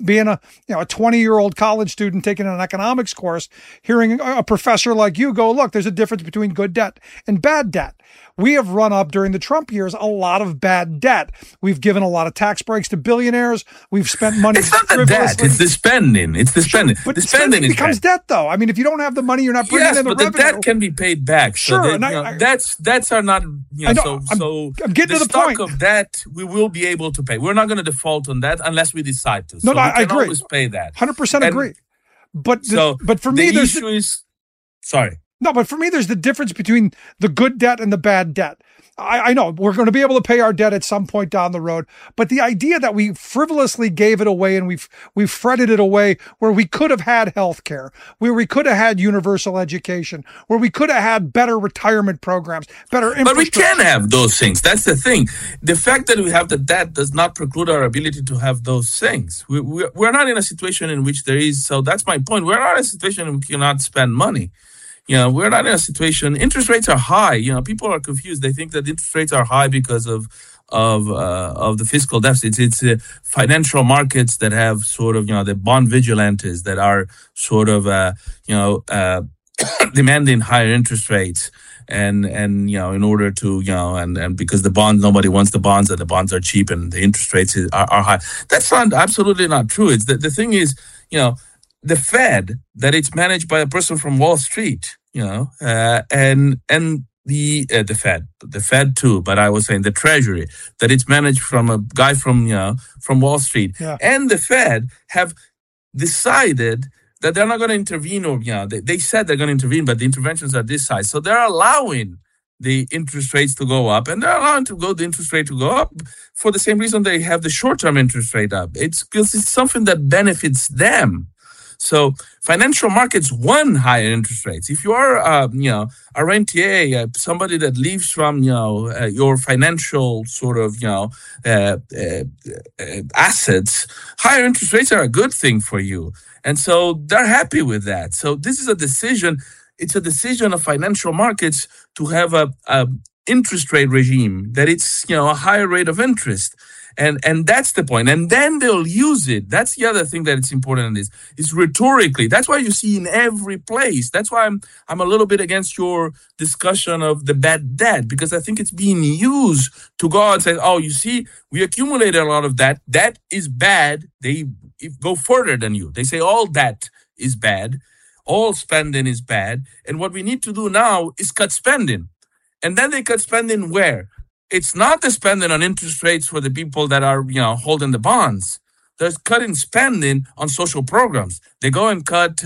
being a 20-year-old college student taking an economics course, hearing a professor like you go, look, there's a difference between good debt and bad debt. We have run up during the Trump years a lot of bad debt. We've given a lot of tax breaks to billionaires. We've spent money. It's not the debt; it's the spending. It's the spending. But the spending becomes debt, though. I mean, if you don't have the money, you're not bringing in the revenue. Yes, but the debt can be paid back. Sure, so debts are not. I'm getting to the point. Stock of debt we will be able to pay. We're not going to default on that unless we decide to. No, I agree. Always pay that. 100% agree. But for me, the issue is sorry. No, but for me, there's the difference between the good debt and the bad debt. I know we're going to be able to pay our debt at some point down the road, but the idea that we frivolously gave it away and we've fretted it away, where we could have had health care, where we could have had universal education, where we could have had better retirement programs, better infrastructure. But we can have those things. That's the thing. The fact that we have the debt does not preclude our ability to have those things. We're not in a situation in which there is, so that's my point. We're not in a situation in which we cannot spend money. We're not in a situation. Interest rates are high. People are confused. They think that interest rates are high because of the fiscal deficits. It's financial markets that have sort of the bond vigilantes that are sort of demanding higher interest rates. And in order to and because the bond, nobody wants the bonds, and the bonds are cheap and the interest rates are high. That's absolutely not true. It's the thing is the Fed, that it's managed by a person from Wall Street, and the Fed too, but I was saying the Treasury, that it's managed from a guy from Wall Street, and the Fed have decided that they're not going to intervene, or they said they're going to intervene, but the interventions are this size, so they're allowing the interest rates to go up, and they're allowing the interest rate to go up for the same reason they have the short-term interest rate up. It's because it's something that benefits them. So financial markets want higher interest rates. If you are, a rentier, somebody that lives from, your financial sort of, assets, higher interest rates are a good thing for you. And so they're happy with that. So this is a decision. It's a decision of financial markets to have a interest rate regime that it's, a higher rate of interest. And that's the point. And then they'll use it. That's the other thing that it's important in this. Is rhetorically. That's why you see in every place. That's why I'm a little bit against your discussion of the bad debt, because I think it's being used to go out and say, oh, you see, we accumulated a lot of that. That is bad. They go further than you. They say all debt is bad. All spending is bad. And what we need to do now is cut spending. And then they cut spending where? It's not the spending on interest rates for the people that are, holding the bonds. They're cutting spending on social programs. They go and cut,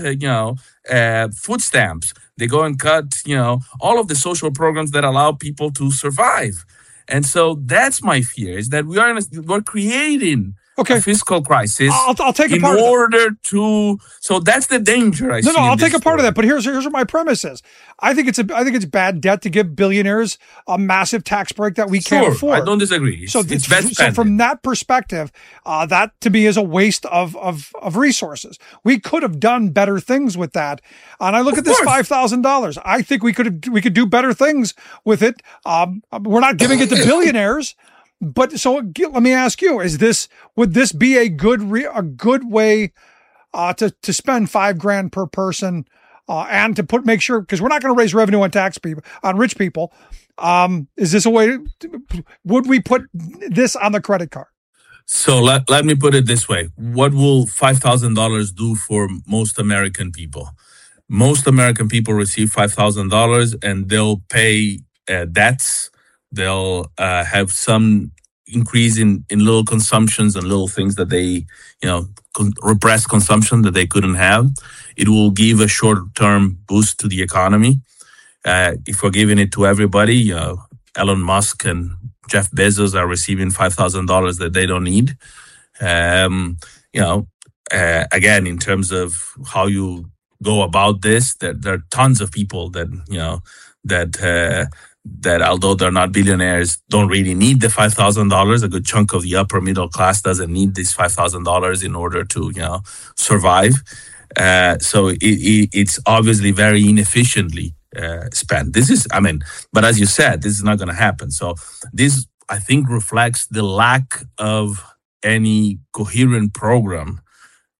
food stamps. They go and cut, all of the social programs that allow people to survive. And so that's my fear, is that we're creating a fiscal crisis. I'll take a part in order to. So that's the danger I see. No, I'll take a part of that. But here's what my premise is. I think it's bad debt to give billionaires a massive tax break that we can't afford. I don't disagree. So from that perspective, that to me is a waste of resources. We could have done better things with that. And I look at this $5,000. I think we could do better things with it. We're not giving it to billionaires. But so let me ask you: would this be a good way to spend $5,000 per person and to make sure, because we're not going to raise revenue on rich people? Is this a way? Would we put this on the credit card? So let me put it this way: what will $5,000 do for most American people? Most American people receive $5,000, and they'll pay debts. They'll have some increase in little consumptions and little things that they, repress consumption that they couldn't have. It will give a short-term boost to the economy. If we're giving it to everybody, Elon Musk and Jeff Bezos are receiving $5,000 that they don't need. Again, in terms of how you go about this, there are tons of people that although they're not billionaires, don't really need the $5,000. A good chunk of the upper middle class doesn't need this $5,000 in order to, survive. So it's obviously very inefficiently spent. But as you said, this is not going to happen. So this, I think, reflects the lack of any coherent program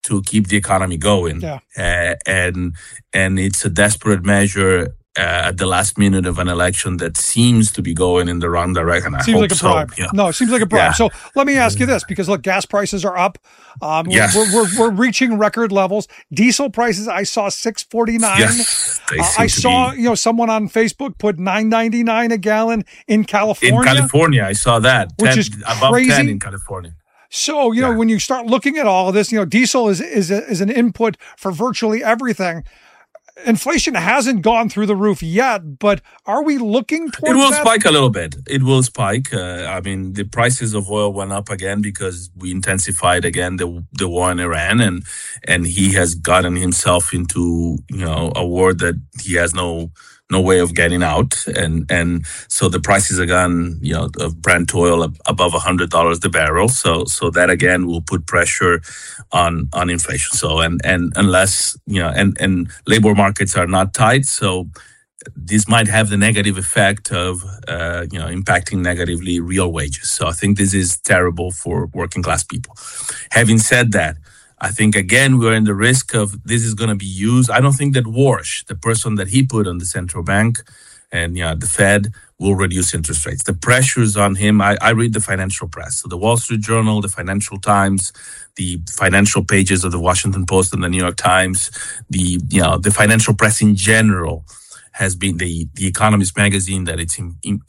to keep the economy going. Yeah. And it's a desperate measure at the last minute of an election that seems to be going in the wrong direction. Seems like a bribe. So, yeah. No, it seems like a bribe. Yeah. So let me ask you this, because look, gas prices are up. Yes. We're reaching record levels. Diesel prices, I saw $6.49. Yes, they seem I to saw, be. Someone on Facebook put $9.99 a gallon in California. In California, I saw that. Which is above crazy. 10 in California. So, when you start looking at all of this, diesel is an input for virtually everything. Inflation hasn't gone through the roof yet, but are we looking towards It will that? spike a little bit. It will spike. The prices of oil went up again because we intensified again the war in Iran, and he has gotten himself into a war that he has no way of getting out, and so the prices are gone, of Brent oil above $100 the barrel. So that again will put pressure on inflation. So and unless and labor markets are not tight, so this might have the negative effect of impacting negatively real wages. So I think this is terrible for working class people. Having said that, I think, again, we're in the risk of this is going to be used. I don't think that Warsh, the person that he put on the central bank and the Fed, will reduce interest rates. The pressures on him, I read the financial press. So the Wall Street Journal, the Financial Times, the financial pages of the Washington Post and the New York Times, the financial press in general has been the Economist magazine, that it's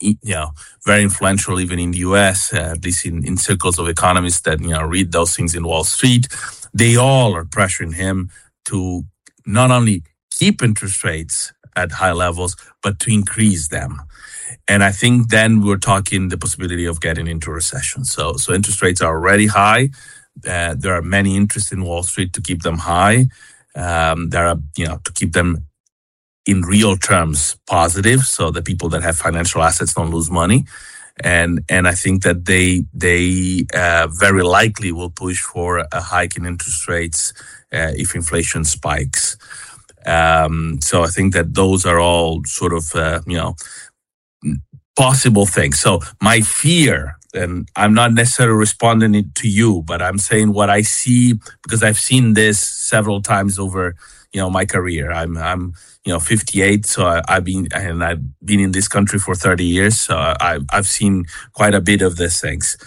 very influential even in the U.S., at least in circles of economists that read those things in Wall Street. They all are pressuring him to not only keep interest rates at high levels, but to increase them. And I think then we're talking the possibility of getting into a recession. So interest rates are already high. There are many interests in Wall Street to keep them high. There are, to keep them in real terms positive, so the people that have financial assets don't lose money. And I think that they very likely will push for a hike in interest rates if inflation spikes. So I think that those are all sort of possible things. So my fear, and I'm not necessarily responding to you, but I'm saying what I see, because I've seen this several times over my career. I'm 58, so I've been in this country for 30 years, so I've seen quite a bit of these things.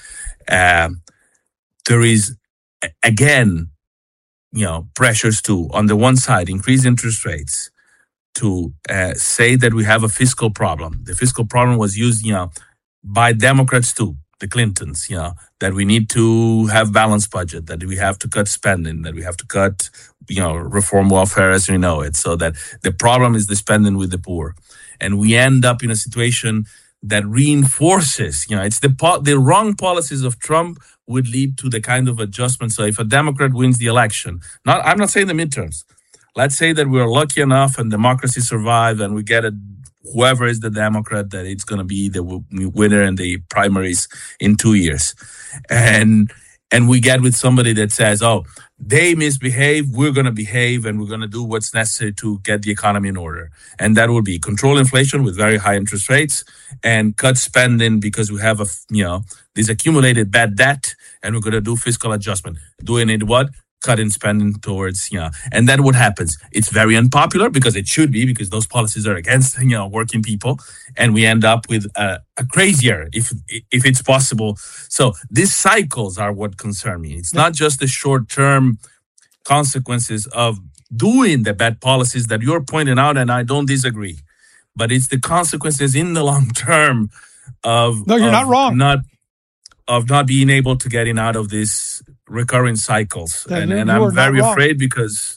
There is, again, pressures to, on the one side, increase interest rates, to say that we have a fiscal problem. The fiscal problem was used, by Democrats too, the Clintons, that we need to have balanced budget, that we have to cut spending, that we have to cut, reform welfare as we know it. So that the problem is the spending with the poor. And we end up in a situation that reinforces, it's the wrong policies of Trump would lead to the kind of adjustment. So if a Democrat wins the election, I'm not saying the midterms, let's say that we're lucky enough and democracy survives and we get whoever is the Democrat, that it's going to be the winner in the primaries in 2 years. And we get with somebody that says, oh, they misbehave, we're going to behave, and we're going to do what's necessary to get the economy in order. And that will be control inflation with very high interest rates and cut spending because we have this accumulated bad debt, and we're going to do fiscal adjustment. Doing it what? Cutting spending towards, and then what happens? It's very unpopular because it should be, because those policies are against, working people. And we end up with a crazier, if it's possible. So these cycles are what concern me. It's not just the short-term consequences of doing the bad policies that you're pointing out, and I don't disagree. But it's the consequences in the long term of... No, you're not wrong. Of not being able to getting out of these recurring cycles. And I'm very afraid because,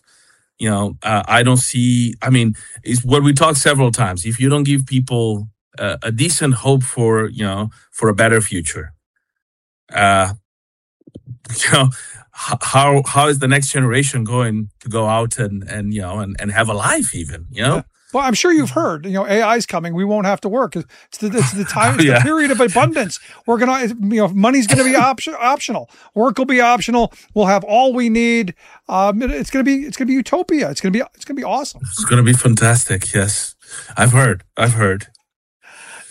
I don't see, it's what we talked several times. If you don't give people a decent hope for a better future, how is the next generation going to go out and have a life even, Yeah. Well, I'm sure you've heard, AI is coming. We won't have to work. It's the time, it's the period of abundance. We're going to, money's going to be optional. Work will be optional. We'll have all we need. It's going to be utopia. It's going to be awesome. It's going to be fantastic. Yes. I've heard.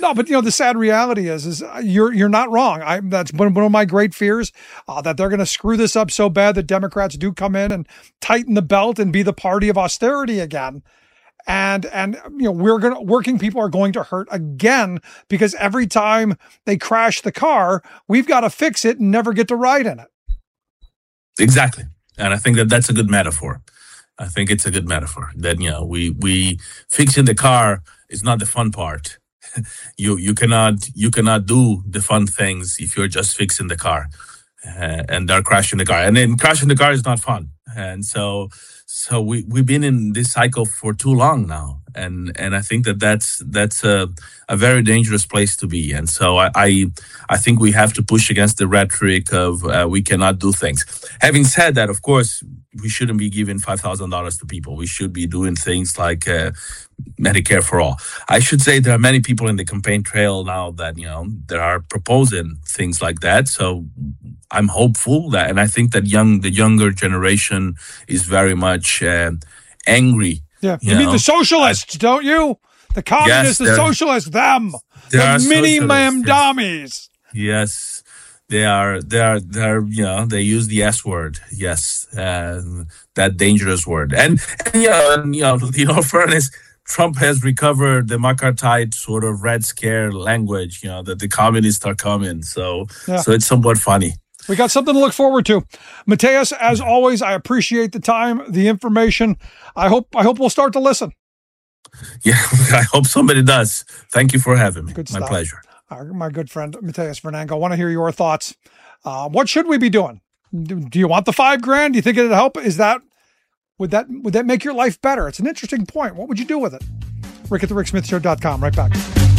No, but the sad reality is you're not wrong. That's one of my great fears, that they're going to screw this up so bad that Democrats do come in and tighten the belt and be the party of austerity again. And working people are going to hurt again, because every time they crash the car, we've got to fix it and never get to ride in it. Exactly. And I think that's a good metaphor. I think it's a good metaphor that, we fixing the car is not the fun part. You cannot do the fun things if you're just fixing the car, and they're crashing the car, and then crashing the car is not fun. And so we've been in this cycle for too long now, and I think that's a very dangerous place to be. And so I think we have to push against the rhetoric of we cannot do things. Having said that, of course, we shouldn't be giving $5,000 to people. We should be doing things like Medicare for all. I should say there are many people in the campaign trail now that that are proposing things like that. So I'm hopeful that, and I think that the younger generation is very much angry. Yeah, you mean the socialists, don't you? The communists, the socialists, them, the mini mamdamis. Yes. They are, they use the S word. Yes. That dangerous word. And fairness, Trump has recovered the Macartide sort of Red Scare language, that the communists are coming. So it's somewhat funny. We got something to look forward to. Mateus, as always, I appreciate the time, the information. I hope we'll start to listen. Yeah, I hope somebody does. Thank you for having me. Good My stuff. pleasure. My good friend, Mateus Fernango. I want to hear your thoughts. What should we be doing? Do you want the $5,000? Do you think it'd help? Would that make your life better? It's an interesting point. What would you do with it? Rick at thericksmithshow.com. Right back.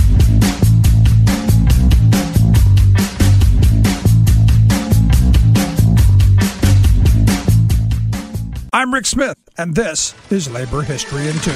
I'm Rick Smith, and this is Labor History in 2.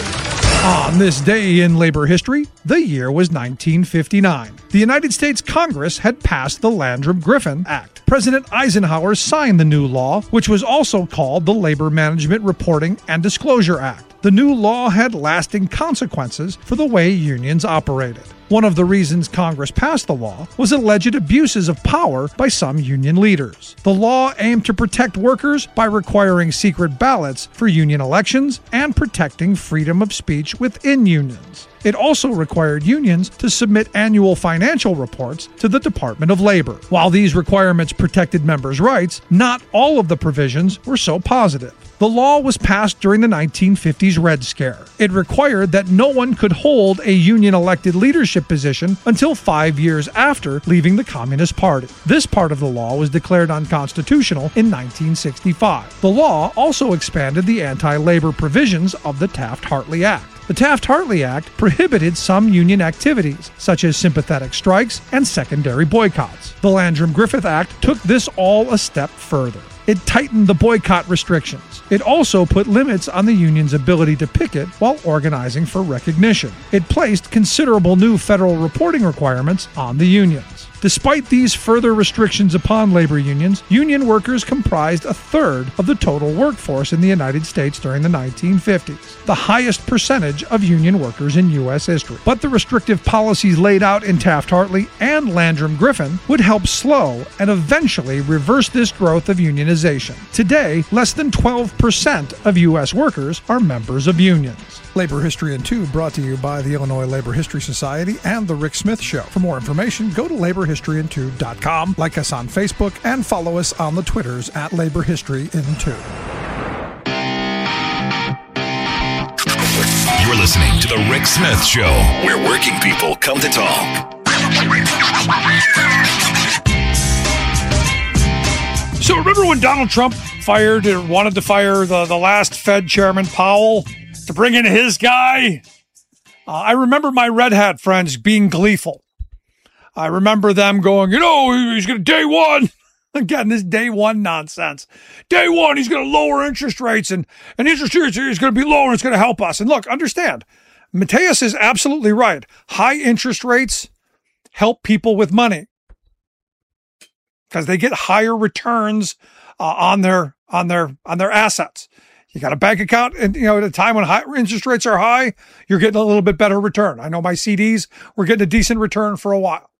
On this day in labor history, the year was 1959. The United States Congress had passed the Landrum-Griffin Act. President Eisenhower signed the new law, which was also called the Labor Management Reporting and Disclosure Act. The new law had lasting consequences for the way unions operated. One of the reasons Congress passed the law was alleged abuses of power by some union leaders. The law aimed to protect workers by requiring secret ballots for union elections and protecting freedom of speech within unions. It also required unions to submit annual financial reports to the Department of Labor. While these requirements protected members' rights, not all of the provisions were so positive. The law was passed during the 1950s Red Scare. It required that no one could hold a union-elected leadership position until 5 years after leaving the Communist Party. This part of the law was declared unconstitutional in 1965. The law also expanded the anti-labor provisions of the Taft-Hartley Act. The Taft-Hartley Act prohibited some union activities, such as sympathetic strikes and secondary boycotts. The Landrum-Griffin Act took this all a step further. It tightened the boycott restrictions. It also put limits on the union's ability to picket while organizing for recognition. It placed considerable new federal reporting requirements on the unions. Despite these further restrictions upon labor unions, union workers comprised a third of the total workforce in the United States during the 1950s, the highest percentage of union workers in U.S. history. But the restrictive policies laid out in Taft-Hartley and Landrum-Griffin would help slow and eventually reverse this growth of unionization. Today, less than 12% of U.S. workers are members of unions. Labor History in 2 brought to you by the Illinois Labor History Society and The Rick Smith Show. For more information, go to laborhistoryin2.com, like us on Facebook, and follow us on the Twitters at Labor History in 2. You're listening to The Rick Smith Show, where working people come to talk. So remember when Donald Trump wanted to fire the last Fed chairman, Powell, to bring in his guy? I remember my Red Hat friends being gleeful. I remember them going, he's going to day one. Again, this day one nonsense. Day one, he's going to lower interest rates and interest rates is going to be lower and it's going to help us. And look, understand, Mateus is absolutely right. High interest rates help people with money because they get higher returns on their assets. You got a bank account, and at a time when interest rates are high, you're getting a little bit better return. I know my CDs were getting a decent return for a while.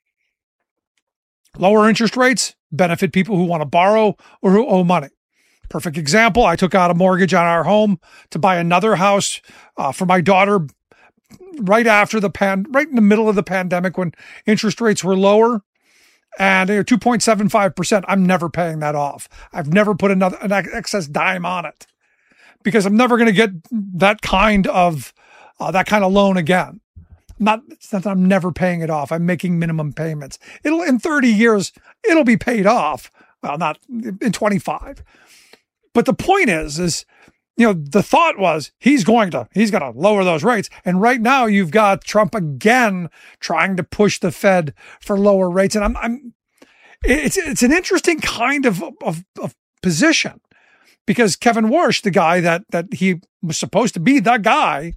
Lower interest rates benefit people who want to borrow or who owe money. Perfect example, I took out a mortgage on our home to buy another house for my daughter right in the middle of the pandemic when interest rates were lower. And 2.75%, I'm never paying that off. I've never put an excess dime on it because I'm never going to get that kind of loan again. It's not that I'm never paying it off. I'm making minimum payments. In 30 years, it'll be paid off. Well, not in 25. But the point is, the thought was he's going to lower those rates. And right now you've got Trump again trying to push the Fed for lower rates. And it's an interesting kind of position because Kevin Warsh, the guy that he was supposed to be, that guy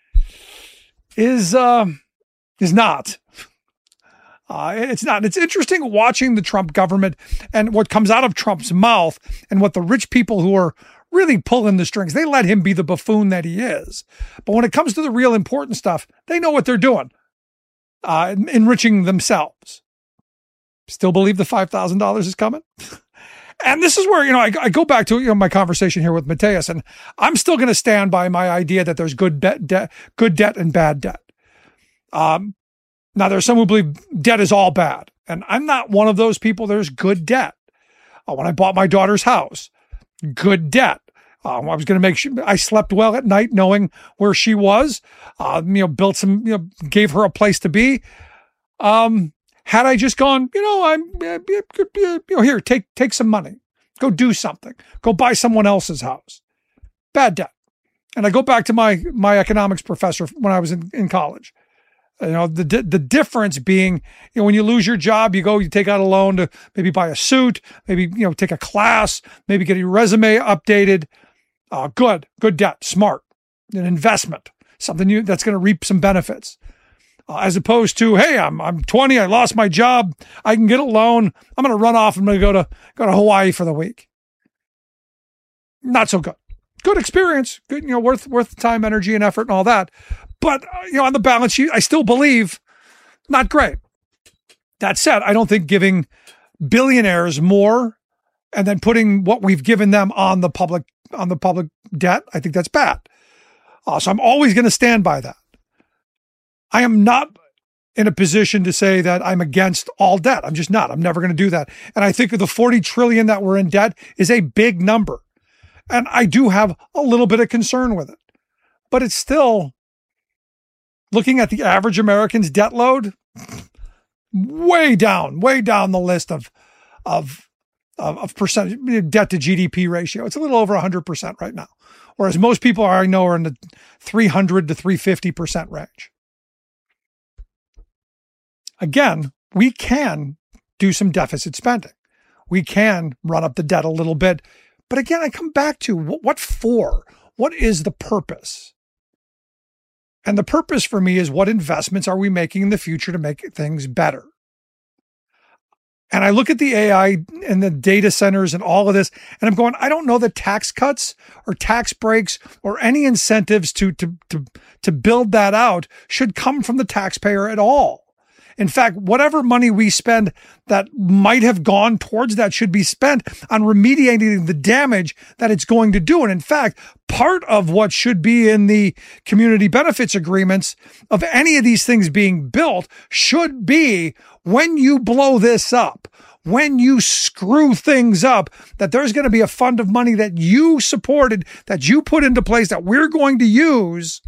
is not. It's not. It's interesting watching the Trump government and what comes out of Trump's mouth and what the rich people who are really pulling the strings, they let him be the buffoon that he is. But when it comes to the real important stuff, they know what they're doing, enriching themselves. Still believe the $5,000 is coming? And this is where, I go back to my conversation here with Mateus, and I'm still going to stand by my idea that there's good debt and bad debt. Now, there's some who believe debt is all bad, and I'm not one of those people. There's good debt. When I bought my daughter's house, good debt. I was going to make sure I slept well at night, knowing where she was. Built some, gave her a place to be. Had I just gone, here, take some money, go do something, go buy someone else's house. Bad debt. And I go back to my economics professor when I was in college. The difference being, when you lose your job, you take out a loan to maybe buy a suit, maybe, take a class, maybe get your resume updated. Good debt, smart, an investment, something that's going to reap some benefits. As opposed to, hey, I'm 20, I lost my job, I can get a loan, I'm going to run off, I'm going to go to Hawaii for the week. Not so good. Good experience, good, worth time, energy, and effort and all that. But, on the balance sheet, I still believe not great. That said, I don't think giving billionaires more and then putting what we've given them on the public debt, I think that's bad. So I'm always going to stand by that. I am not in a position to say that I'm against all debt. I'm just not. I'm never going to do that. And I think the 40 trillion that we're in debt is a big number. And I do have a little bit of concern with it. But it's still, looking at the average American's debt load, way down the list of percentage debt to GDP ratio. It's a little over 100% right now. Whereas most people I know are in the 300 to 350% range. Again, we can do some deficit spending. We can run up the debt a little bit. But again, I come back to what for? What is the purpose? And the purpose for me is, what investments are we making in the future to make things better? And I look at the AI and the data centers and all of this, and I'm going, I don't know that tax cuts or tax breaks or any incentives to build that out should come from the taxpayer at all. In fact, whatever money we spend that might have gone towards that should be spent on remediating the damage that it's going to do. And in fact, part of what should be in the community benefits agreements of any of these things being built should be, when you blow this up, when you screw things up, that there's going to be a fund of money that you supported, that you put into place, that we're going to use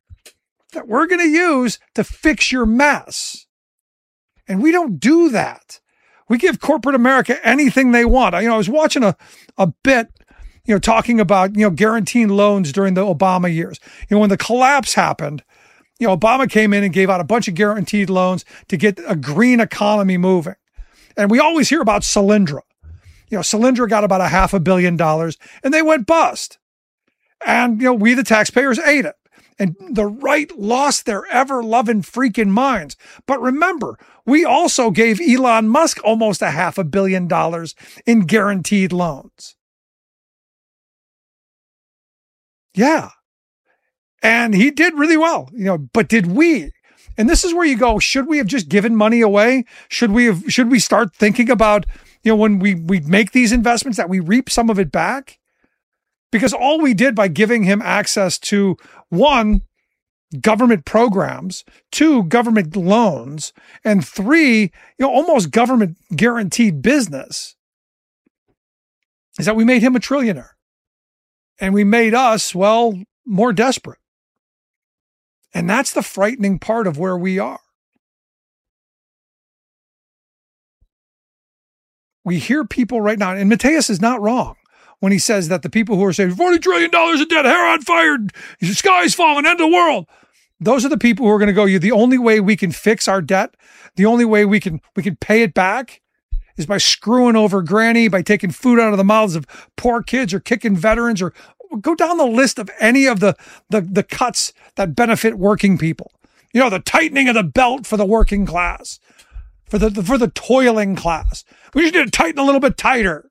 to fix your mess. And we don't do that. We give corporate America anything they want. I was watching a bit, talking about, guaranteeing loans during the Obama years. When the collapse happened, Obama came in and gave out a bunch of guaranteed loans to get a green economy moving. And we always hear about Solyndra. Solyndra got about $500 million and they went bust. And, we, the taxpayers, ate it. And the right lost their ever-loving freaking minds. But remember, we also gave Elon Musk almost $500 million in guaranteed loans. Yeah. And he did really well, but did we? And this is where you go, should we have just given money away? Should we start thinking about, when we make these investments that we reap some of it back? Because all we did by giving him access to, one, government programs, two, government loans, and three, almost government guaranteed business, is that we made him a trillionaire. And we made us, more desperate. And that's the frightening part of where we are. We hear people right now, and Mateus is not wrong when he says that the people who are saying $40 trillion in debt, hair on fire, the sky's falling, end of the world. Those are the people who are going to go, the only way we can fix our debt, the only way we can pay it back is by screwing over granny, by taking food out of the mouths of poor kids or kicking veterans, or go down the list of any of the cuts that benefit working people. The tightening of the belt for the working class, for the toiling class. We just need to tighten a little bit tighter.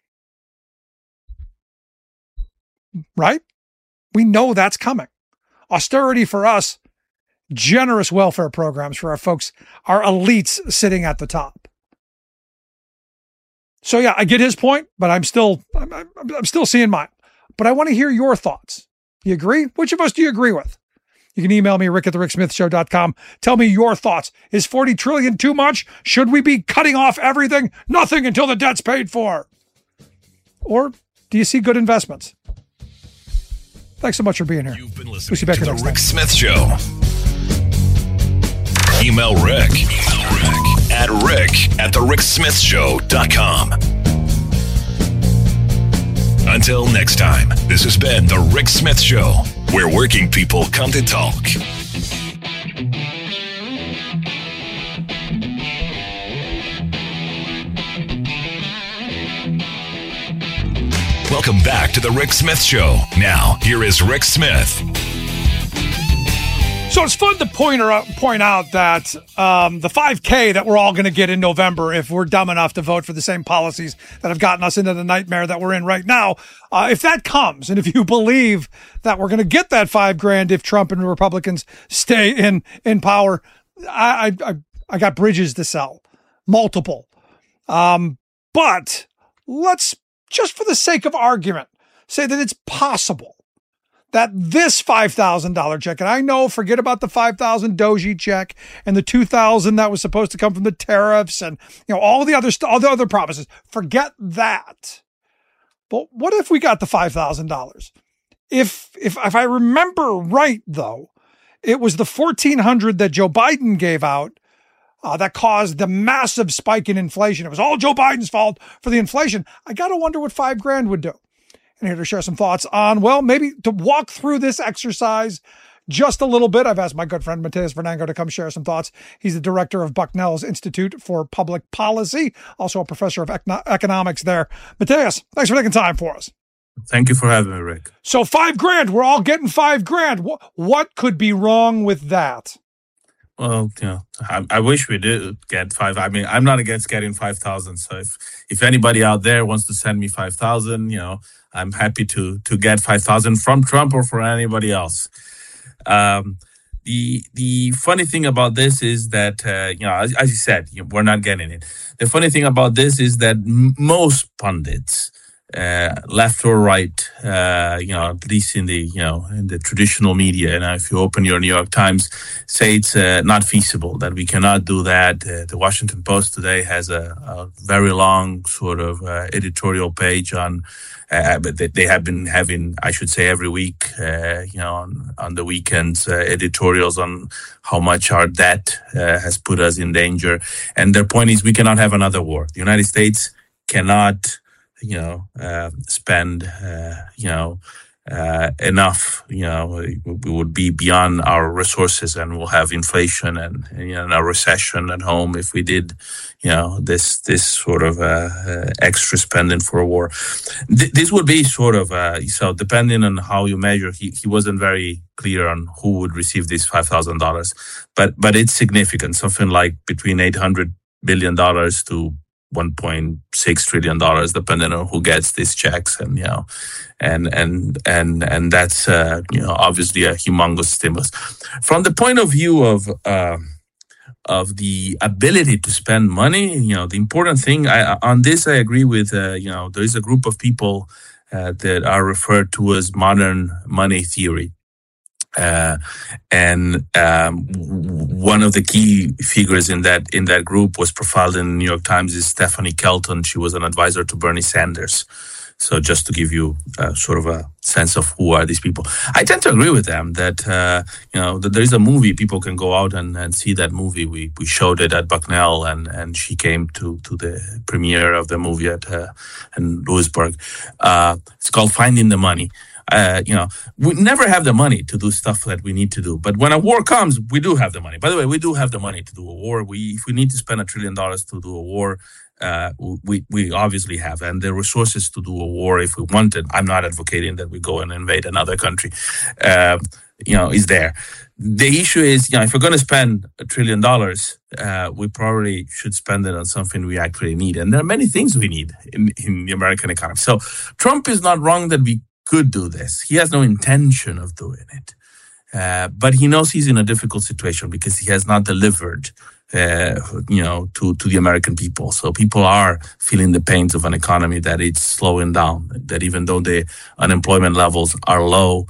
Right? We know that's coming. Austerity for us, generous welfare programs for our folks, our elites sitting at the top. So yeah, I get his point, but I'm still seeing mine. But I want to hear your thoughts. You agree? Which of us do you agree with? You can email me, rick@thericksmithshow.com. Tell me your thoughts. Is 40 trillion too much? Should we be cutting off everything? Nothing until the debt's paid for. Or do you see good investments? Thanks so much for being here. You've been listening we'll see you back to The next Rick time. Smith Show. Email Rick at rick@thericksmithshow.com. Until next time, this has been The Rick Smith Show, where working people come to talk. Welcome back to The Rick Smith Show. Now, here is Rick Smith. So it's fun to point out that the 5K that we're all going to get in November, if we're dumb enough to vote for the same policies that have gotten us into the nightmare that we're in right now, if that comes, and if you believe that we're going to get that $5,000 if Trump and Republicans stay in power, I got bridges to sell, multiple. But let's, just for the sake of argument, say that it's possible that this $5,000 check, and I know, forget about the $5,000 Doji check and the $2,000 that was supposed to come from the tariffs and all the other promises. Forget that. But what if we got the $5,000? If I remember right, though, it was the $1,400 that Joe Biden gave out that caused the massive spike in inflation. It was all Joe Biden's fault for the inflation. I got to wonder what $5,000 would do. And here to share some thoughts on, maybe to walk through this exercise just a little bit. I've asked my good friend Mateus Vernango to come share some thoughts. He's the director of Bucknell's Institute for Public Policy, also a professor of economics there. Mateus, thanks for taking time for us. Thank you for having me, Rick. So $5,000, we're all getting $5,000. What could be wrong with that? Well, I wish we did get five. I mean, I'm not against getting 5,000. So if anybody out there wants to send me 5,000, I'm happy to get 5,000 from Trump or for anybody else. The funny thing about this is that, as you said, we're not getting it. The funny thing about this is that most pundits, left or right, at least in the traditional media, and if you open your New York Times, say it's not feasible, that we cannot do that. The Washington Post today has a very long sort of editorial page on, but they have been having, I should say, every week, on the weekends, editorials on how much our debt has put us in danger. And their point is we cannot have another war. The United States cannot spend, enough, we would be beyond our resources and we'll have inflation and a recession at home if we did, this sort of, extra spending for a war. This would be sort of, so depending on how you measure, he wasn't very clear on who would receive this $5,000, but it's significant, something like between $800 billion to $1.6 trillion, depending on who gets these checks, and and that's obviously a humongous stimulus. From the point of view of the ability to spend money, the important thing on this, I agree with. There is a group of people that are referred to as modern money theory. And one of the key figures in that group was profiled in the New York Times is Stephanie Kelton. She was an advisor to Bernie Sanders. So just to give you sort of a sense of who are these people, I tend to agree with them that that there is a movie. People can go out and see that movie. We showed it at Bucknell, and she came to the premiere of the movie in Lewisburg. It's called Finding the Money. We never have the money to do stuff that we need to do. But when a war comes, we do have the money. By the way, we do have the money to do a war. If we need to spend $1 trillion to do a war, we obviously have. And the resources to do a war, if we wanted, I'm not advocating that we go and invade another country, is there. The issue is, if we're going to spend $1 trillion, we probably should spend it on something we actually need. And there are many things we need in the American economy. So Trump is not wrong that we could do this. He has no intention of doing it. But he knows he's in a difficult situation because he has not delivered, to the American people. So people are feeling the pains of an economy that it's slowing down, that even though the unemployment levels are low,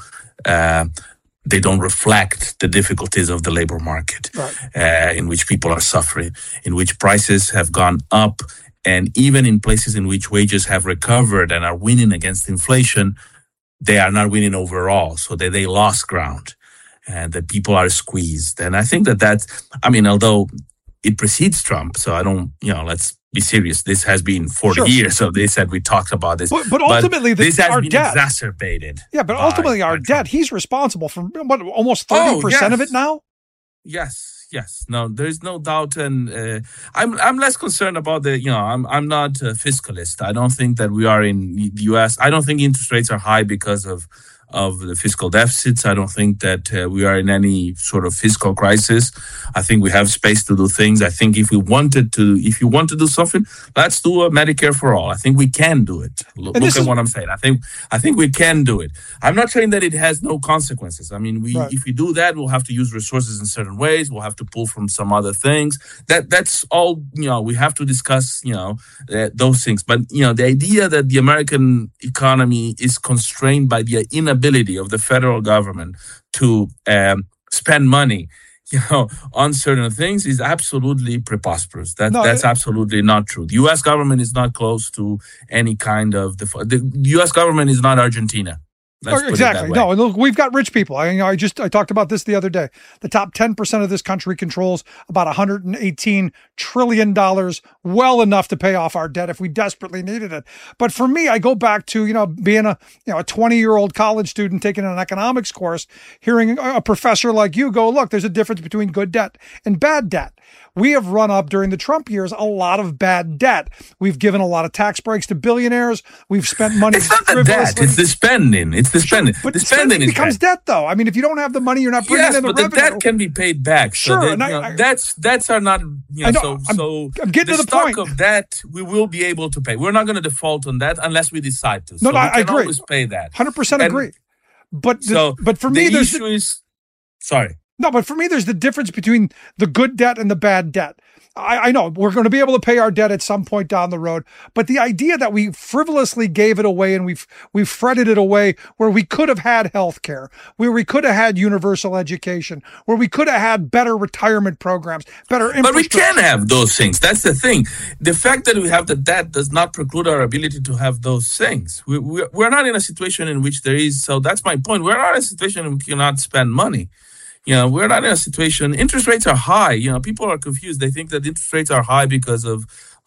they don't reflect the difficulties of the labor market, right. In which people are suffering, in which prices have gone up. And even in places in which wages have recovered and are winning against inflation, they are not winning overall, so they lost ground, and that people are squeezed. And I think although it precedes Trump, so I don't, let's be serious. This has been 40 years, so they said we talked about this. But ultimately, this has our been debt exacerbated. Yeah, but ultimately our debt, he's responsible for almost 30% of it now? Yes. No, there's no doubt, and I'm less concerned about I'm not a fiscalist. I don't think that we are in the U.S. I don't think interest rates are high because of the fiscal deficits. I don't think that we are in any sort of fiscal crisis. I think we have space to do things. I think if you want to do something, let's do a Medicare for all. I think we can do it. Look at what I'm saying. I think we can do it. I'm not saying that it has no consequences. I mean, if we do that, we'll have to use resources in certain ways. We'll have to pull from some other things. That's all, we have to discuss, those things. But, the idea that the American economy is constrained by the inability of the federal government to spend money, on certain things is absolutely preposterous. That's absolutely not true. The U.S. government is not close to any kind of the U.S. government is not Argentina. Exactly. No, look, we've got rich people. I talked about this the other day. The top 10% of this country controls about $118 trillion, well enough to pay off our debt if we desperately needed it. But for me, I go back to, being a 20-year-old college student taking an economics course, hearing a professor like you go, look, there's a difference between good debt and bad debt. We have run up during the Trump years a lot of bad debt. We've given a lot of tax breaks to billionaires. We've spent money. It's not the debt. It's the spending. It's the spending. But the spending becomes debt, though. I mean, if you don't have the money, you're not bringing in the revenue. Yes, but the debt can be paid back. Sure. So debts are not. I'm getting to the point. The stock of debt we will be able to pay. We're not going to default on that unless we decide to. No, I agree. Always pay that. 100% agree. But for me, the issue is. Sorry. No, but for me, there's the difference between the good debt and the bad debt. I know we're going to be able to pay our debt at some point down the road, but the idea that we frivolously gave it away and we've fretted it away where we could have had health care, where we could have had universal education, where we could have had better retirement programs, better infrastructure. But we can have those things. That's the thing. The fact that we have the debt does not preclude our ability to have those things. We're not in a situation in which there is, so that's my point. We're not in a situation in which we cannot spend money. We're not in a situation. Interest rates are high. People are confused. They think that interest rates are high because of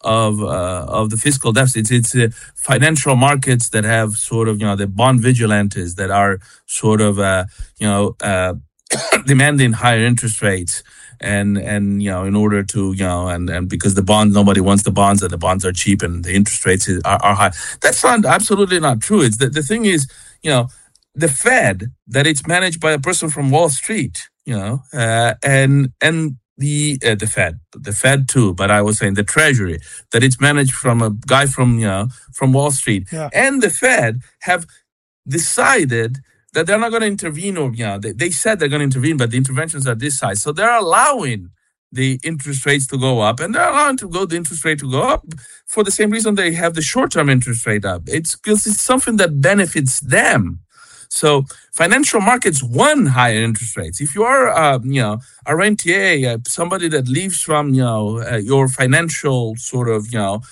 the fiscal deficits. It's financial markets that have sort of the bond vigilantes that are sort of demanding higher interest rates. And in order to and because the bonds, nobody wants the bonds, and the bonds are cheap and the interest rates are high. That's absolutely not true. It's the thing is the Fed, that it's managed by a person from Wall Street, and the Fed too, but I was saying the Treasury, that it's managed from a guy from Wall Street, and the Fed have decided that they're not going to intervene, or they said they're going to intervene, but the interventions are this size, so they're allowing the interest rates to go up, and they're allowing the interest rate to go up for the same reason they have the short-term interest rate up. It's because it's something that benefits them. So financial markets want higher interest rates. If you are, a rentier, somebody that lives from, your financial sort of,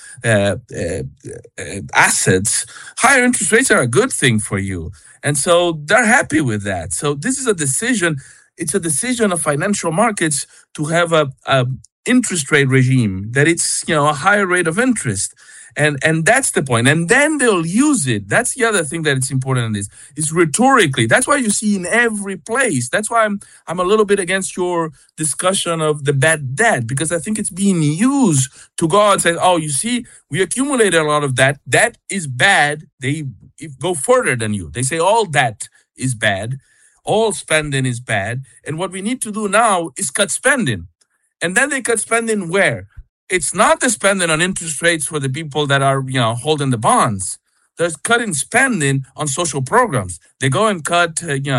assets, higher interest rates are a good thing for you. And so they're happy with that. So this is a decision. It's a decision of financial markets to have a interest rate regime that it's, a higher rate of interest. And that's the point. And then they'll use it. That's the other thing that it's important in this. Is rhetorically. That's why you see in every place. That's why I'm a little bit against your discussion of the bad debt, because I think it's being used to go out and say, oh, you see, we accumulated a lot of that. That is bad. They go further than you. They say all debt is bad. All spending is bad. And what we need to do now is cut spending. And then they cut spending where? It's not the spending on interest rates for the people that are, holding the bonds. They're cutting spending on social programs. They go and cut,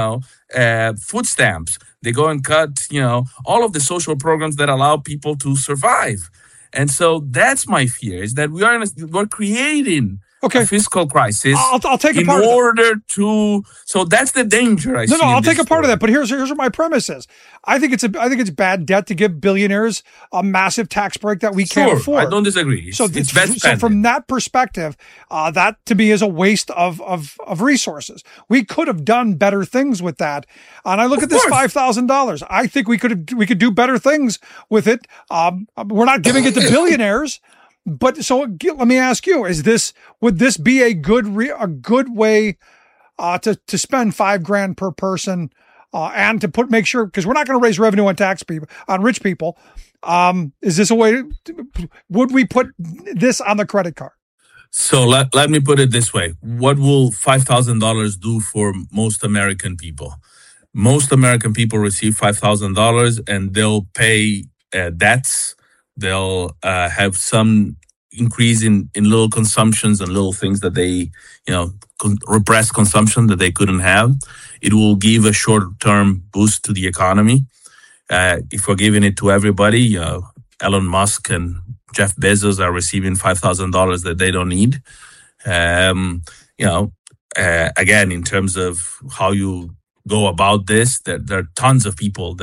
food stamps. They go and cut, all of the social programs that allow people to survive. And so that's my fear, is that we're creating a fiscal crisis. I'll take a part in order to. So that's the danger. I'll take a part of that. But here's what my premise is. I think it's bad debt to give billionaires a massive tax break that we can't afford. I don't disagree. So from that perspective, that to me is a waste of resources. We could have done better things with that. And I look at this $5,000. I think we could do better things with it. We're not giving it to billionaires. But so let me ask you: would this be a good way to spend $5,000 per person and to make sure, because we're not going to raise revenue on rich people? Is this a way? Would we put this on the credit card? So let me put it this way: what will $5,000 do for most American people? Most American people receive $5,000, and they'll pay debts. They'll have some increase in little consumptions and little things that they, repress consumption that they couldn't have. It will give a short-term boost to the economy. If we're giving it to everybody, Elon Musk and Jeff Bezos are receiving $5,000 that they don't need. Again, in terms of how you go about this, there are tons of people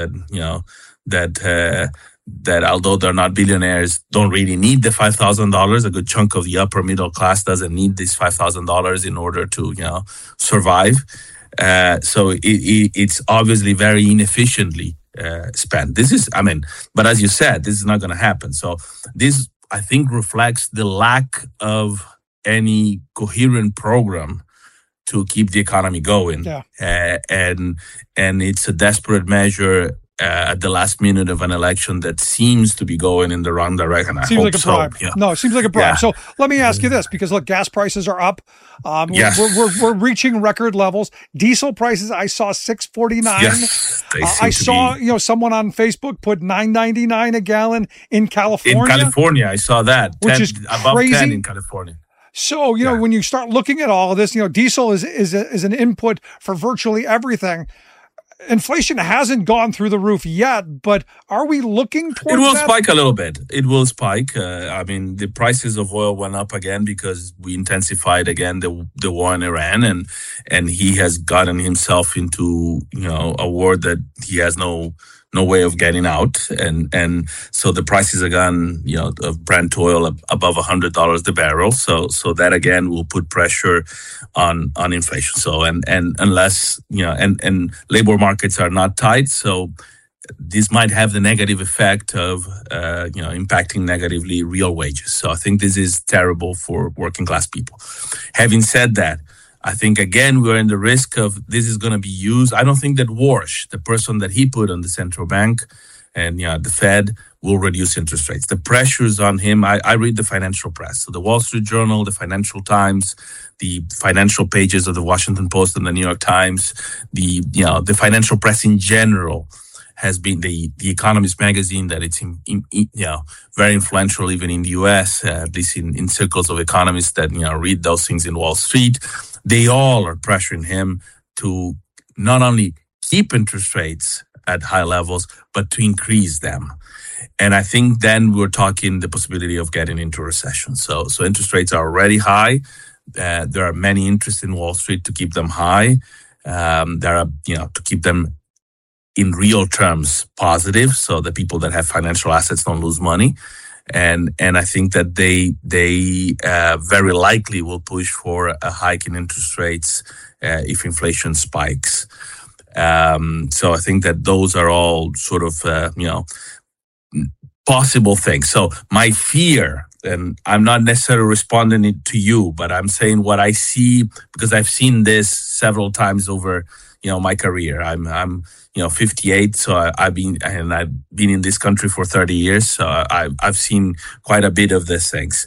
that although they're not billionaires, don't really need the $5,000. A good chunk of the upper middle class doesn't need this $5,000 in order to, survive. So it's obviously very inefficiently spent. But as you said, this is not going to happen. So this, I think, reflects the lack of any coherent program to keep the economy going. Yeah. And it's a desperate measure at the last minute of an election that seems to be going in the wrong direction. Seems like a bribe. No, it seems like a bribe. Yeah. So let me ask you this, because look, gas prices are up. Yes. We're reaching record levels. Diesel prices, I saw $6.49. Yes, I saw someone on Facebook put $9.99 a gallon in California. In California, I saw that, which is above crazy. 10 in California. So when you start looking at all of this, diesel is an input for virtually everything. Inflation hasn't gone through the roof yet, but are we looking towards It will that? spike a little bit. It will spike. The prices of oil went up again because we intensified again the war in Iran, and he has gotten himself into a war that he has no way of getting out, and so the prices are gone, of Brent oil above $100 the barrel. So that again will put pressure on inflation. So and unless and labor markets are not tight, so this might have the negative effect of impacting negatively real wages. So I think this is terrible for working class people. Having said that, I think, again, we're in the risk of this is going to be used. I don't think that Warsh, the person that he put on the central bank and the Fed, will reduce interest rates. The pressures on him, I read the financial press. So the Wall Street Journal, the Financial Times, the financial pages of the Washington Post and the New York Times, the financial press in general has been the Economist magazine, that it's very influential even in the U.S., at least in circles of economists that read those things in Wall Street. They all are pressuring him to not only keep interest rates at high levels, but to increase them. And I think then we're talking the possibility of getting into a recession. So interest rates are already high. There are many interests in Wall Street to keep them high. There are, to keep them in real terms positive, so the people that have financial assets don't lose money. And I think that they very likely will push for a hike in interest rates if inflation spikes. So I think that those are all sort of possible things. So my fear, and I'm not necessarily responding it to you, but I'm saying what I see, because I've seen this several times over my career. I'm 58, so I've been in this country for 30 years, so I've seen quite a bit of these things.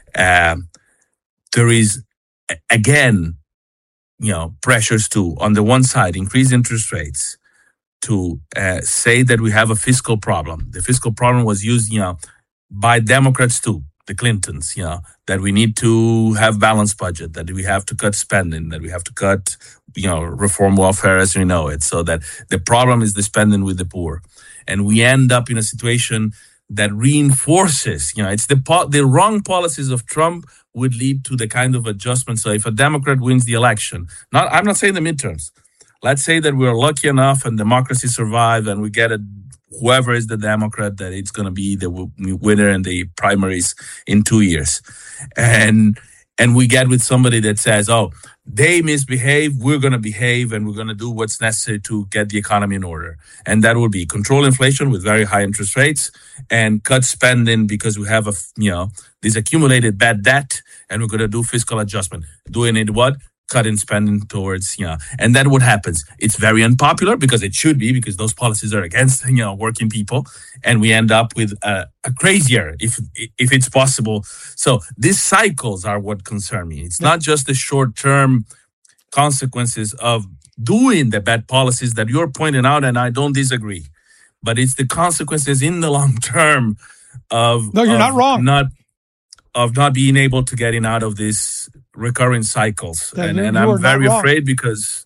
There is, again, pressures to, on the one side, increase interest rates, to say that we have a fiscal problem. The fiscal problem was used, by Democrats too, the Clintons, that we need to have balanced budget, that we have to cut spending, that we have to cut, reform welfare as we know it, so that the problem is the spending with the poor. And we end up in a situation that reinforces, it's the wrong policies of Trump would lead to the kind of adjustment. So if a Democrat wins the election, I'm not saying the midterms, let's say that we're lucky enough and democracy survives and we get whoever is the Democrat, that it's going to be the winner in the primaries in 2 years. And we get with somebody that says, oh, they misbehave, we're going to behave, and we're going to do what's necessary to get the economy in order. And that will be control inflation with very high interest rates and cut spending because we have this accumulated bad debt, and we're going to do fiscal adjustment. Doing it what? Cutting spending towards, and then what happens? It's very unpopular, because it should be, because those policies are against, working people, and we end up with a crazier, if it's possible. So these cycles are what concern me. It's not just the short-term consequences of doing the bad policies that you're pointing out, and I don't disagree, but it's the consequences in the long term of no, you're not wrong. Not being able to getting out of these recurring cycles. And I'm very afraid, because,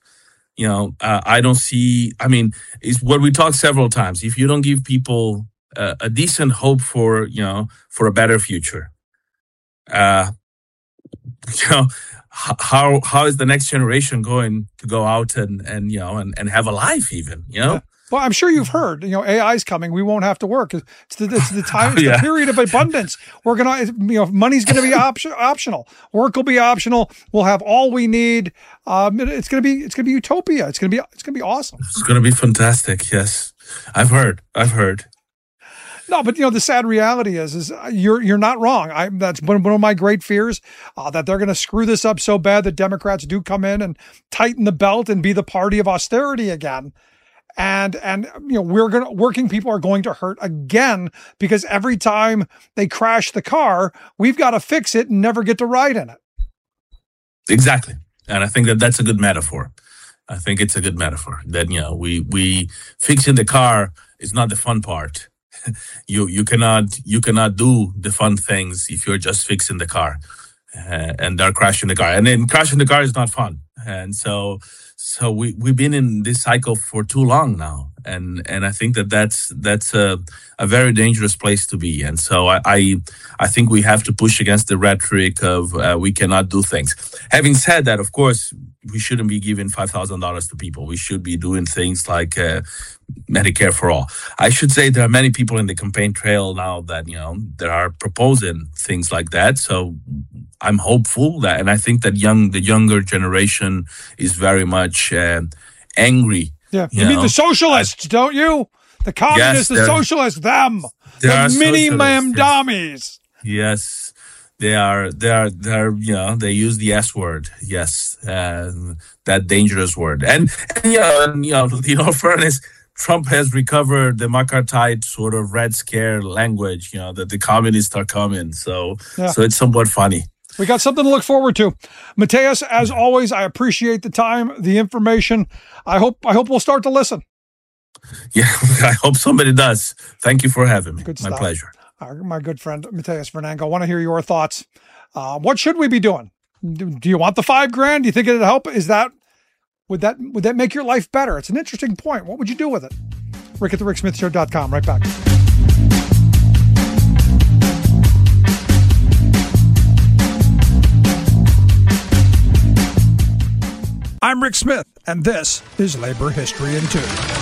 I don't see, it's what we talked several times. If you don't give people a decent hope for, for a better future, how is the next generation going to go out and have a life even, Yeah. Well, I'm sure you've heard, AI is coming. We won't have to work. It's the time, the period of abundance. We're going to, money's going to be optional. Work will be optional. We'll have all we need. It's going to be utopia. It's going to be awesome. It's going to be fantastic. Yes. I've heard. No, but the sad reality is you're not wrong. That's one of my great fears, that they're going to screw this up so bad that Democrats do come in and tighten the belt and be the party of austerity again. And working people are going to hurt again, because every time they crash the car, we've got to fix it and never get to ride in it. Exactly. And I think that that's a good metaphor. I think it's a good metaphor that, we fixing the car is not the fun part. You cannot do the fun things if you're just fixing the car, and they're crashing the car, and then crashing the car is not fun. And so we've been in this cycle for too long now, and I think that's a very dangerous place to be. And so I think we have to push against the rhetoric of we cannot do things. Having said that, of course, we shouldn't be giving $5,000 to people. We should be doing things like Medicare for all. I should say there are many people in the campaign trail now that that are proposing things like that. So I'm hopeful that, and I think that the younger generation is very much angry. Yeah, you mean the socialists, don't you? The communists, the socialists, them, the mini-ma'am dummies. Yes, they are. They use the S word. Yes, that dangerous word. And in all fairness, Trump has recovered the McCarthyite sort of Red Scare language. That the communists are coming. So it's somewhat funny. We got something to look forward to. Mateus, as always, I appreciate the time, the information. I hope we'll start to listen. Yeah, I hope somebody does. Thank you for having me. Good My stuff. pleasure. My good friend, Mateus Vernango. I want to hear your thoughts. What should we be doing? Do you want the $5,000? Do you think it'd help? Would that make your life better? It's an interesting point. What would you do with it? Rick at thericksmithshow.com. Right back. I'm Rick Smith, and this is Labor History in 2.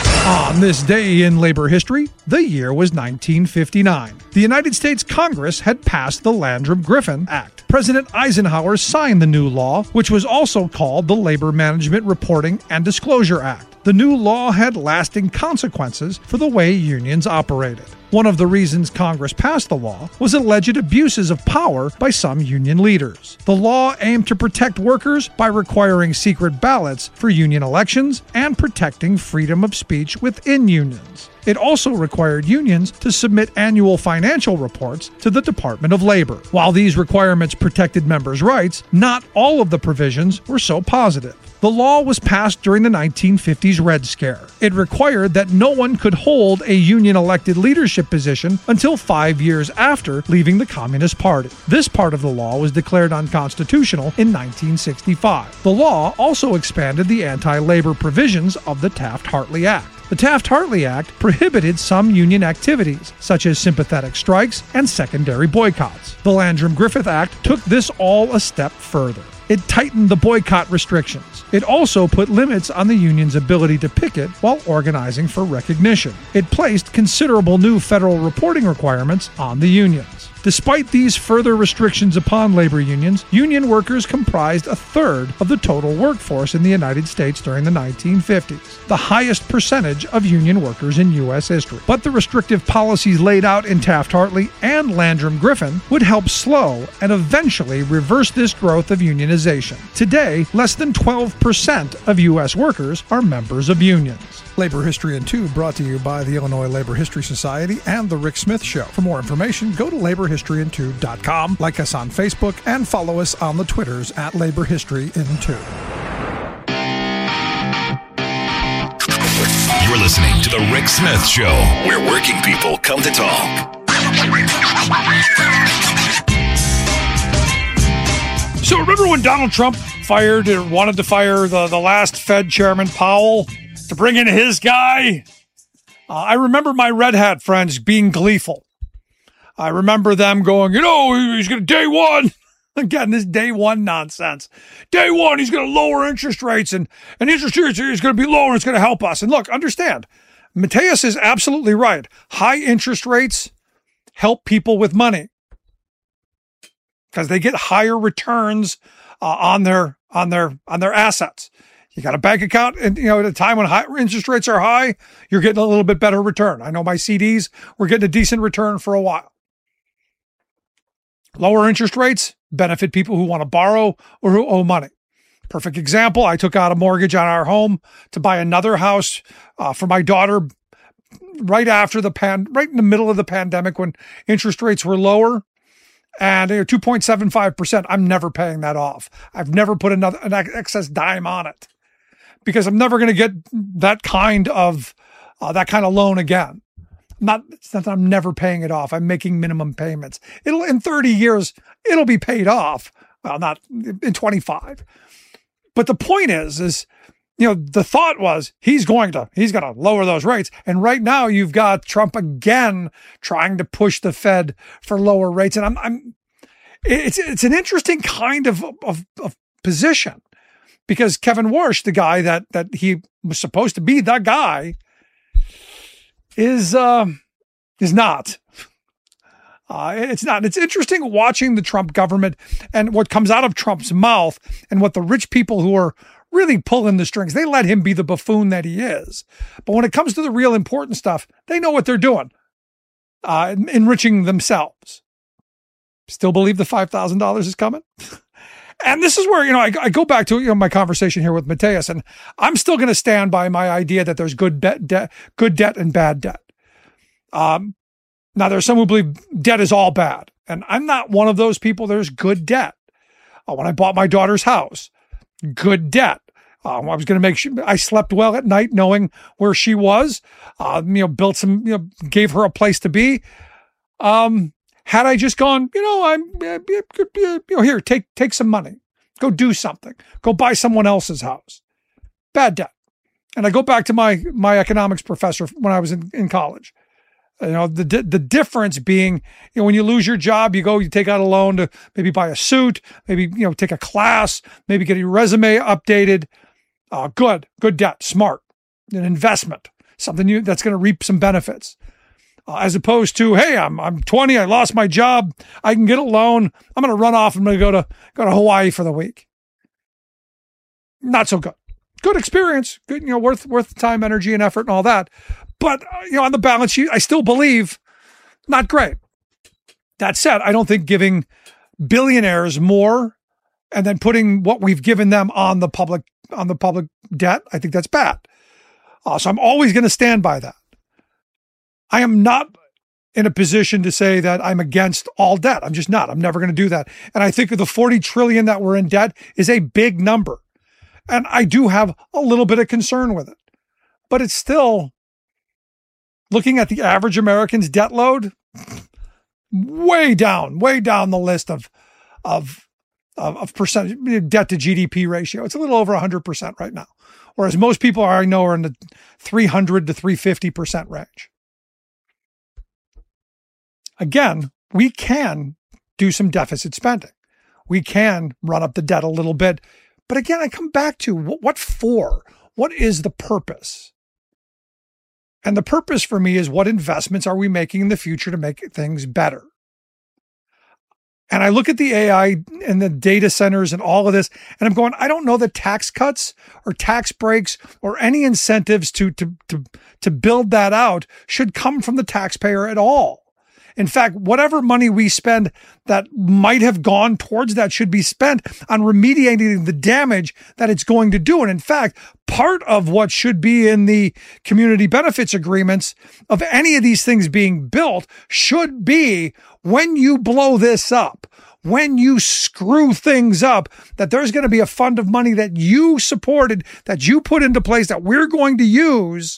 On this day in labor history, the year was 1959. The United States Congress had passed the Landrum-Griffin Act. President Eisenhower signed the new law, which was also called the Labor Management Reporting and Disclosure Act. The new law had lasting consequences for the way unions operated. One of the reasons Congress passed the law was alleged abuses of power by some union leaders. The law aimed to protect workers by requiring secret ballots for union elections and protecting freedom of speech within unions. It also required unions to submit annual financial reports to the Department of Labor. While these requirements protected members' rights, not all of the provisions were so positive. The law was passed during the 1950s Red Scare. It required that no one could hold a union-elected leadership position until 5 years after leaving the Communist Party. This part of the law was declared unconstitutional in 1965. The law also expanded the anti-labor provisions of the Taft-Hartley Act. The Taft-Hartley Act prohibited some union activities, such as sympathetic strikes and secondary boycotts. The Landrum-Griffin Act took this all a step further. It tightened the boycott restrictions. It also put limits on the union's ability to picket while organizing for recognition. It placed considerable new federal reporting requirements on the unions. Despite these further restrictions upon labor unions, union workers comprised a third of the total workforce in the United States during the 1950s, the highest percentage of union workers in U.S. history. But the restrictive policies laid out in Taft-Hartley and Landrum-Griffin would help slow and eventually reverse this growth of unionization. Today, less than 12% of U.S. workers are members of unions. Labor History in 2 brought to you by the Illinois Labor History Society and The Rick Smith Show. For more information, go to laborhistoryin2.com, like us on Facebook, and follow us on the Twitters at Labor History in 2. You're listening to The Rick Smith Show, where working people come to talk. So remember when Donald Trump wanted to fire the last Fed chairman, Powell, to bring in his guy? I remember my Red Hat friends being gleeful. I remember them going, he's going to day one. Again, this day one nonsense. Day one, he's going to lower interest rates and interest rates is going to be lower and it's going to help us. And look, understand, Mateus is absolutely right. High interest rates help people with money because they get higher returns on their assets. You got a bank account, and at a time when high interest rates are high, you're getting a little bit better return. I know my CDs were getting a decent return for a while. Lower interest rates benefit people who want to borrow or who owe money. Perfect example, I took out a mortgage on our home to buy another house for my daughter right in the middle of the pandemic when interest rates were lower. And 2.75%, I'm never paying that off. I've never put an excess dime on it because I'm never going to get that kind of loan again. It's not that I'm never paying it off. I'm making minimum payments. In 30 years, it'll be paid off. Well, not in 25. But the point is, the thought was he's going to lower those rates. And right now you've got Trump again trying to push the Fed for lower rates. And it's an interesting kind of position because Kevin Warsh, the guy that he was supposed to be the guy, is not. It's not. It's interesting watching the Trump government and what comes out of Trump's mouth and what the rich people who are really pulling the strings, they let him be the buffoon that he is. But when it comes to the real important stuff, they know what they're doing, enriching themselves. Still believe the $5,000 is coming? And this is where, I go back to my conversation here with Mateus, and I'm still going to stand by my idea that there's good debt and bad debt. Now, there's some who believe debt is all bad, and I'm not one of those people. There's good debt. When I bought my daughter's house, good debt. I was going to make sure I slept well at night, knowing where she was. Built some, gave her a place to be. Had I just gone, here, take some money, go do something, go buy someone else's house. Bad debt. And I go back to my economics professor when I was in college. The difference being, when you lose your job, you take out a loan to maybe buy a suit, maybe, take a class, maybe get your resume updated. Good debt, smart, an investment, something that's going to reap some benefits. As opposed to, hey, I'm 20, I lost my job, I can get a loan, I'm going to run off, I'm going to go to Hawaii for the week. Not so good. Good experience, good, worth time, energy, and effort, and all that. But on the balance sheet, I still believe not great. That said, I don't think giving billionaires more and then putting what we've given them on the public debt, I think that's bad. So I'm always going to stand by that. I am not in a position to say that I'm against all debt. I'm just not. I'm never going to do that. And I think the 40 trillion that we're in debt is a big number. And I do have a little bit of concern with it. But it's still, looking at the average American's debt load, way down the list of percentage debt to GDP ratio. It's a little over 100% right now. Whereas most people I know are in the 300 to 350% range. Again, we can do some deficit spending. We can run up the debt a little bit. But again, I come back to what for? What is the purpose? And the purpose for me is, what investments are we making in the future to make things better? And I look at the AI and the data centers and all of this, and I'm going, I don't know that tax cuts or tax breaks or any incentives to build that out should come from the taxpayer at all. In fact, whatever money we spend that might have gone towards that should be spent on remediating the damage that it's going to do. And in fact, part of what should be in the community benefits agreements of any of these things being built should be, when you blow this up, when you screw things up, that there's going to be a fund of money that you supported, that you put into place, that we're going to use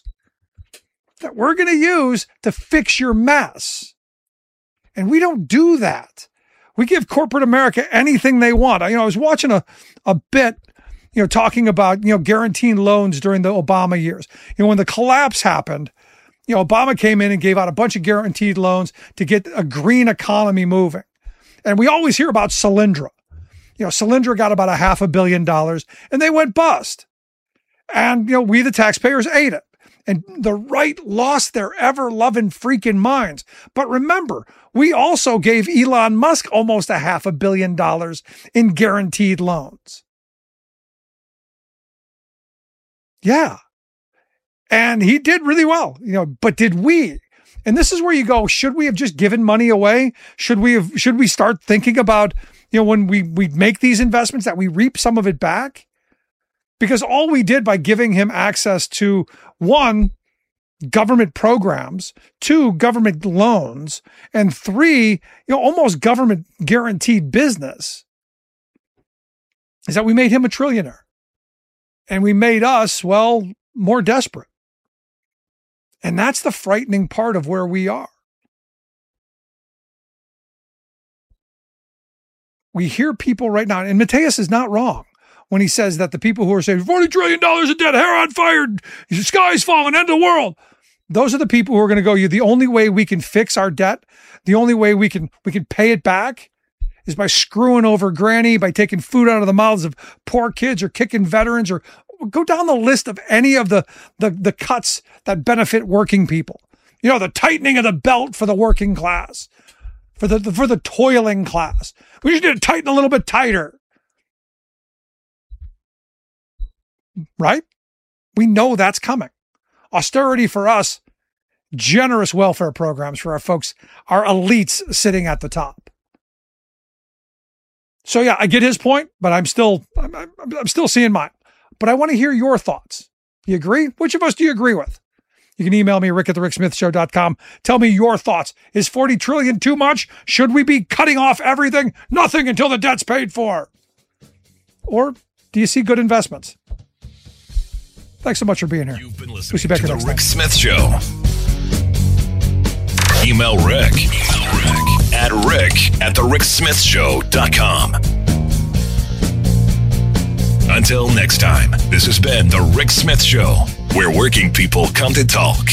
to fix your mess. And we don't do that. We give corporate America anything they want. I was watching a bit, talking about, guaranteeing loans during the Obama years. When the collapse happened, Obama came in and gave out a bunch of guaranteed loans to get a green economy moving. And we always hear about Solyndra. Solyndra got about $500 million and they went bust. And, we, the taxpayers, ate it. And the right lost their ever-loving freaking minds. But remember, we also gave Elon Musk almost $500 million in guaranteed loans. Yeah. And he did really well, but did we? And this is where you go, should we have just given money away? Should we start thinking about, when we make these investments, that we reap some of it back? Because all we did by giving him access to, 1, government programs, 2, government loans, and 3, almost government guaranteed business, is that we made him a trillionaire. And we made us, more desperate. And that's the frightening part of where we are. We hear people right now, and Mateus is not wrong when he says that the people who are saying $40 trillion of debt, hair on fire, the sky's falling, end of the world. Those are the people who are going to go, the only way we can fix our debt, the only way we can pay it back is by screwing over granny, by taking food out of the mouths of poor kids, or kicking veterans, or go down the list of any of the cuts that benefit working people. The tightening of the belt for the working class, for the toiling class. We just need to tighten a little bit tighter. Right? We know that's coming. Austerity for us, generous welfare programs for our folks, our elites sitting at the top. So yeah, I get his point, but I'm still seeing mine. But I want to hear your thoughts. You agree? Which of us do you agree with? You can email me, rick@thericksmithshow.com. Tell me your thoughts. Is 40 trillion too much? Should we be cutting off everything? Nothing until the debt's paid for. Or do you see good investments? Thanks so much for being here. You've been We'll listening see you back to the next Rick time. Smith Show. Email Rick at rick@thericksmithshow.com. Until next time, this has been The Rick Smith Show, where working people come to talk.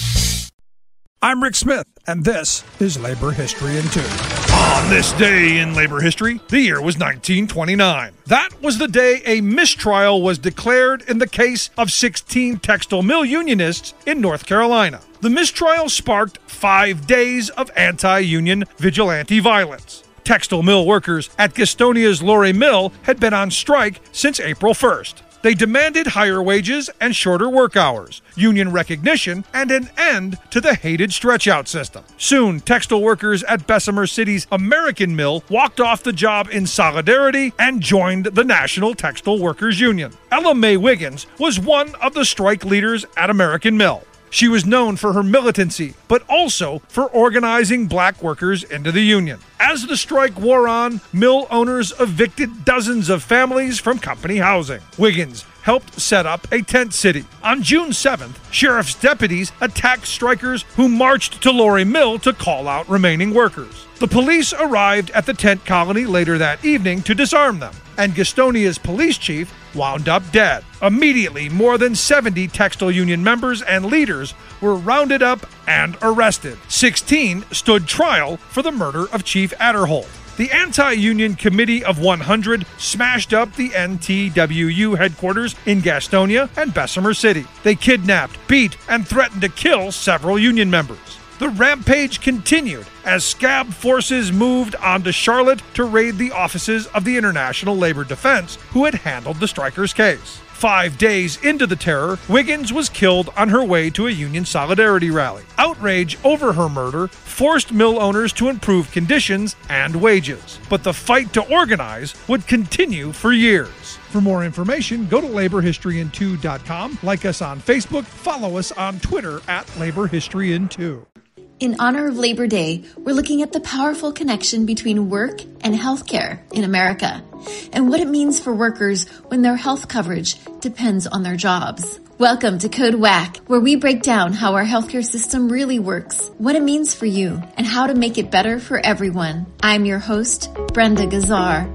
I'm Rick Smith, and this is Labor History in 2. On this day in labor history, the year was 1929. That was the day a mistrial was declared in the case of 16 textile mill unionists in North Carolina. The mistrial sparked 5 days of anti-union vigilante violence. Textile mill workers at Gastonia's Lorry Mill had been on strike since April 1st. They demanded higher wages and shorter work hours, union recognition, and an end to the hated stretch-out system. Soon, textile workers at Bessemer City's American Mill walked off the job in solidarity and joined the National Textile Workers Union. Ella Mae Wiggins was one of the strike leaders at American Mill. She was known for her militancy, but also for organizing black workers into the union. As the strike wore on, mill owners evicted dozens of families from company housing. Wiggins helped set up a tent city. On June 7th, sheriff's deputies attacked strikers who marched to Lorry Mill to call out remaining workers. The police arrived at the tent colony later that evening to disarm them, and Gastonia's police chief wound up dead. Immediately, more than 70 textile union members and leaders were rounded up and arrested. 16 stood trial for the murder of Chief Adderholt. The Anti-Union Committee of 100 smashed up the NTWU headquarters in Gastonia and Bessemer City. They kidnapped, beat, and threatened to kill several union members. The rampage continued as scab forces moved on to Charlotte to raid the offices of the International Labor Defense, who had handled the strikers' case. 5 days into the terror, Wiggins was killed on her way to a union solidarity rally. Outrage over her murder forced mill owners to improve conditions and wages. But the fight to organize would continue for years. For more information, go to laborhistoryin2.com, like us on Facebook, follow us on Twitter at laborhistoryin2. In honor of Labor Day, we're looking at the powerful connection between work and healthcare in America, and what it means for workers when their health coverage depends on their jobs. Welcome to Code WAC, where we break down how our healthcare system really works, what it means for you, and how to make it better for everyone. I'm your host, Brenda Gazzar.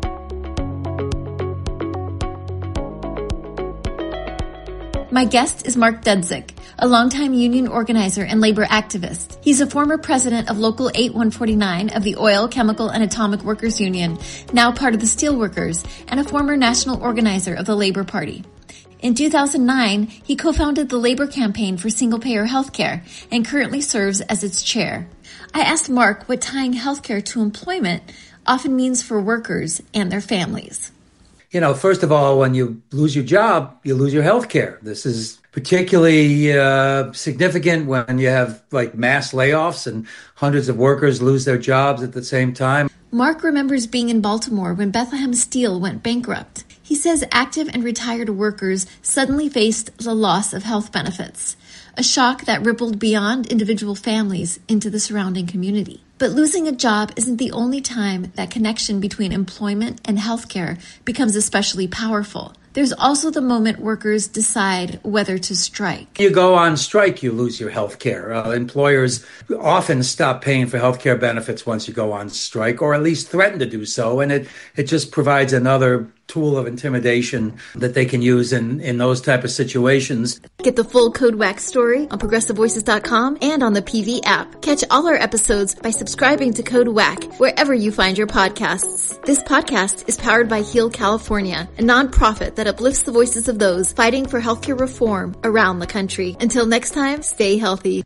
My guest is Mark Dudzik, a longtime union organizer and labor activist. He's a former president of Local 8149 of the Oil, Chemical, and Atomic Workers Union, now part of the Steelworkers, and a former national organizer of the Labor Party. In 2009, he co-founded the Labor Campaign for Single-Payer Healthcare and currently serves as its chair. I asked Mark what tying healthcare to employment often means for workers and their families. You know, first of all, when you lose your job, you lose your health care. This is particularly significant when you have like mass layoffs and hundreds of workers lose their jobs at the same time. Mark remembers being in Baltimore when Bethlehem Steel went bankrupt. He says active and retired workers suddenly faced the loss of health benefits, a shock that rippled beyond individual families into the surrounding community. But losing a job isn't the only time that connection between employment and healthcare becomes especially powerful. There's also the moment workers decide whether to strike. You go on strike, you lose your health care. Employers often stop paying for health care benefits once you go on strike, or at least threaten to do so. And it just provides another tool of intimidation that they can use in those type of situations. Get the full Code WAC story on ProgressiveVoices.com and on the PV app. Catch all our episodes by subscribing to Code WAC wherever you find your podcasts. This podcast is powered by Heal California, a nonprofit that uplifts the voices of those fighting for healthcare reform around the country. Until next time, stay healthy.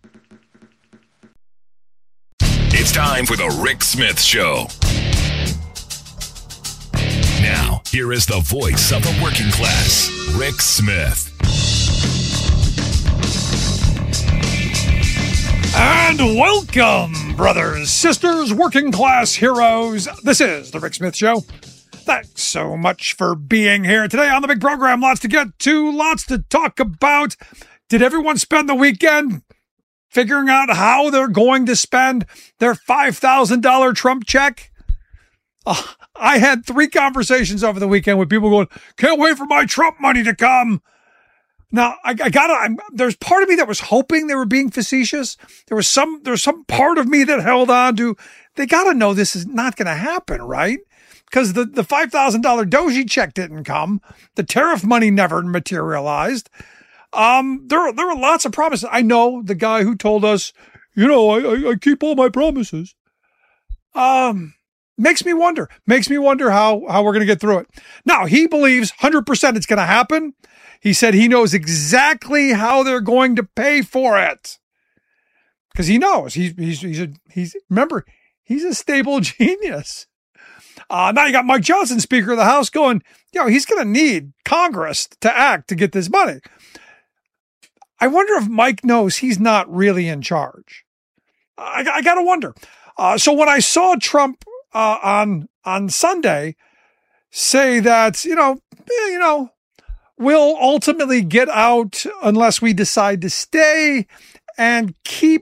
It's time for the Rick Smith Show. Now, here is the voice of the working class, Rick Smith. And welcome, brothers, sisters, working class heroes. This is the Rick Smith Show. Thanks so much for being here today on the big program. Lots to get to, lots to talk about. Did everyone spend the weekend figuring out how they're going to spend their $5,000 Trump check? I had 3 conversations over the weekend with people going, can't wait for my Trump money to come. Now, there's part of me that was hoping they were being facetious. There's some part of me that held on to, they got to know this is not going to happen, right? Because the $5,000 Doji check didn't come. The tariff money never materialized. There were lots of promises. I know the guy who told us, I keep all my promises. Makes me wonder how we're going to get through it. Now, he believes 100% it's going to happen. He said he knows exactly how they're going to pay for it. Because he knows remember, he's a stable genius. Now you got Mike Johnson, Speaker of the House, going, he's going to need Congress to act to get this money. I wonder if Mike knows he's not really in charge. I got to wonder. So when I saw Trump on Sunday say that, we'll ultimately get out unless we decide to stay and keep